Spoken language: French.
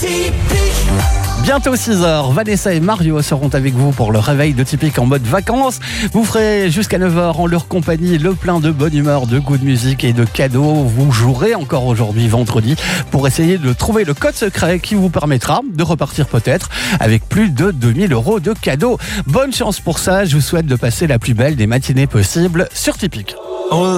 Bientôt 6h, Vanessa et Mario seront avec vous pour le réveil de Typique en mode vacances. Vous ferez jusqu'à 9h en leur compagnie le plein de bonne humeur, de goût de musique et de cadeaux. Vous jouerez encore aujourd'hui, vendredi, pour essayer de trouver le code secret qui vous permettra de repartir peut-être avec plus de 2000 € de cadeaux. Bonne chance pour ça, je vous souhaite de passer la plus belle des matinées possibles sur Typique.